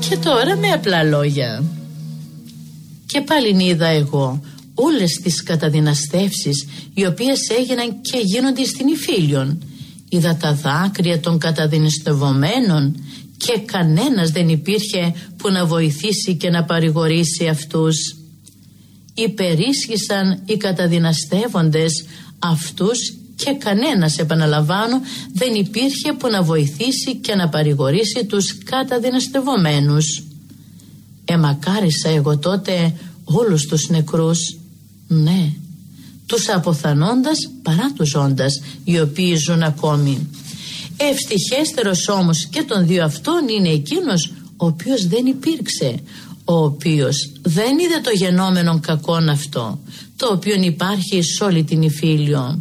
Και τώρα με απλά λόγια. Και πάλι είδα εγώ όλες τις καταδυναστεύσεις οι οποίες έγιναν και γίνονται στην Ιφίλιον. Είδα τα δάκρυα των καταδυναστευομένων και κανένας δεν υπήρχε που να βοηθήσει και να παρηγορήσει αυτούς. Υπερίσχυσαν οι καταδυναστεύοντες αυτούς και κανένας, επαναλαμβάνω, δεν υπήρχε που να βοηθήσει και να παρηγορήσει τους καταδυναστευομένους. Εμακάρισα εγώ τότε όλους τους νεκρούς, ναι, τους αποθανώντας παρά τους ζώντας, οι οποίοι ζουν ακόμη. Ευτυχέστερος όμως και των δύο αυτών είναι εκείνος ο οποίος δεν υπήρξε, ο οποίος δεν είδε το γενόμενον κακόν αυτό, το οποίο υπάρχει σε όλη την Ιφίλιο.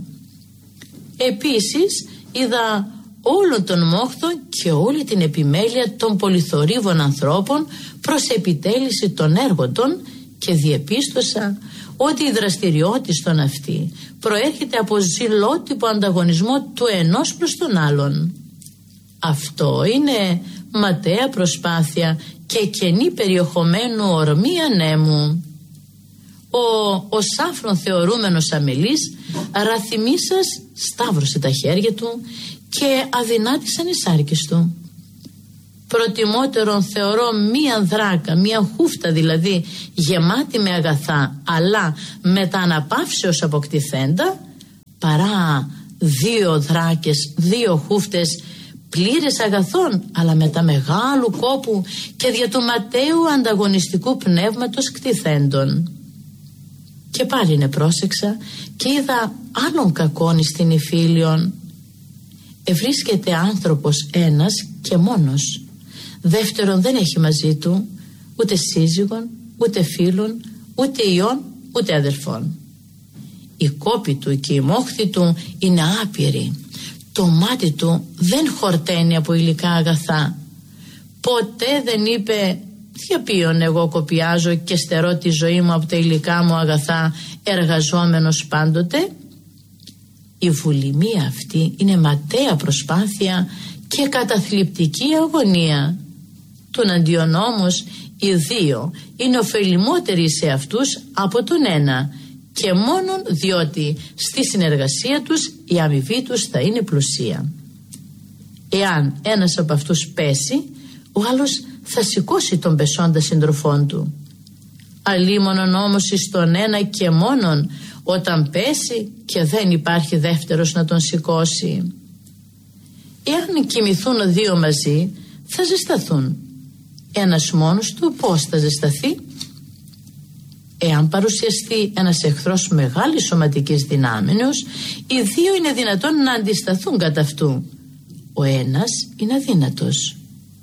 Επίσης είδα όλον τον μόχθο και όλη την επιμέλεια των πολυθορύβων ανθρώπων προς επιτέλεση των έργων των και διεπίστωσα ότι η δραστηριότητα αυτή προέρχεται από ζηλότυπο ανταγωνισμό του ενός προς τον άλλον. Αυτό είναι ματαία προσπάθεια και κενή περιεχομένου ορμή ανέμου. Ο σάφρον θεωρούμενος αμελής ραθυμίσας σταύρωσε τα χέρια του και αδυνάτησαν οι σάρκες του. Προτιμότερον θεωρώ μία δράκα, μία χούφτα δηλαδή γεμάτη με αγαθά αλλά μετά αναπαύσεως αποκτηθέντα, παρά δύο δράκες, δύο χούφτες πλήρες αγαθών αλλά μετά μεγάλου κόπου και δια του ματαίου ανταγωνιστικού πνεύματος κτηθέντων. Και πάλι πρόσεξα και είδα άλλον κακόν στην Ιφίλιον. Ευρίσκεται άνθρωπος ένας και μόνος. Δεύτερον, δεν έχει μαζί του ούτε σύζυγον, ούτε φίλων, ούτε ιών, ούτε αδερφών. Η κόπη του και η μόχθη του είναι άπειρη. Το μάτι του δεν χορταίνει από υλικά αγαθά. Ποτέ δεν είπε «Για ποιον εγώ κοπιάζω και στερώ τη ζωή μου από τα υλικά μου αγαθά, εργαζόμενος πάντοτε». Η βουλημία αυτή είναι ματαία προσπάθεια και καταθλιπτική αγωνία. Τουναντιον όμως οι δύο είναι ωφελημότεροι σε αυτούς από τον ένα και μόνον διότι στη συνεργασία τους η αμοιβή τους θα είναι πλουσία. Εάν ένας από αυτούς πέσει, ο άλλος θα σηκώσει τον πεσόντα σύντροφόν του. Αλίμονον όμως εις τον ένα και μόνον όταν πέσει και δεν υπάρχει δεύτερος να τον σηκώσει. Εάν κοιμηθούν δύο μαζί θα ζεσταθούν. Ένας μόνος του πώς θα ζεσταθεί? Εάν παρουσιαστεί ένας εχθρός μεγάλης σωματικής δυνάμεως, οι δύο είναι δυνατόν να αντισταθούν κατά αυτού. Ο ένας είναι αδύνατος.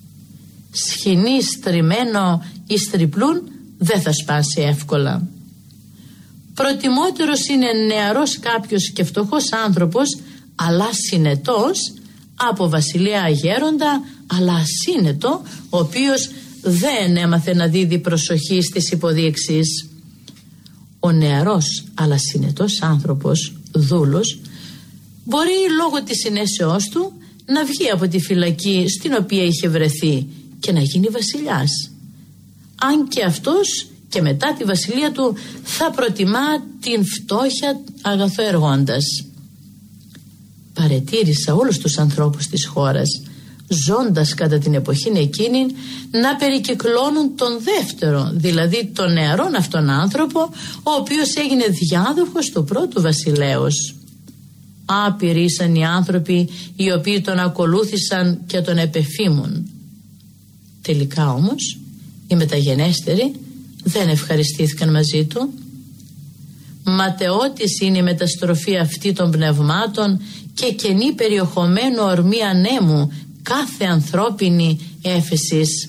Σχοινί στριμμένο ή στριπλούν δεν θα σπάσει εύκολα. Προτιμότερος είναι νεαρός κάποιος και φτωχός άνθρωπος αλλά συνετός από βασιλέα γέροντα αλλά ασύνετο, ο οποίος δεν έμαθε να δίδει προσοχή στις υποδείξεις. Ο νεαρός αλλά συνετός άνθρωπος, δούλος, μπορεί λόγω της συνέσεώς του να βγει από τη φυλακή στην οποία είχε βρεθεί και να γίνει βασιλιάς. Αν και αυτός και μετά τη βασιλεία του θα προτιμά την φτώχεια αγαθοεργώντας. Παρετήρησα όλους τους ανθρώπους της χώρας, ζώντας κατά την εποχή εκείνη, να περικυκλώνουν τον δεύτερο, δηλαδή τον νεαρόν αυτόν άνθρωπο, ο οποίος έγινε διάδοχος του πρώτου βασιλέως. Άπειροι ήσαν οι άνθρωποι οι οποίοι τον ακολούθησαν και τον επεφήμουν. Τελικά όμως οι μεταγενέστεροι δεν ευχαριστήθηκαν μαζί του. Ματαιώτης είναι η μεταστροφή αυτή των πνευμάτων και κενή περιεχομένου ορμή ανέμου κάθε ανθρώπινη έφεσης.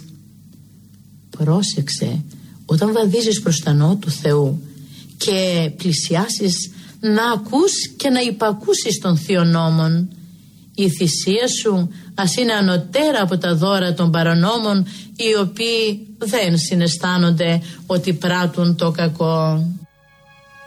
Πρόσεξε όταν βαδίζεις προς τα νό του Θεού και πλησιάσεις να ακούς και να υπακούσεις των θείων νόμων. Η θυσία σου ας είναι ανωτέρα από τα δώρα των παρανόμων, οι οποίοι δεν συναισθάνονται ότι πράττουν το κακό.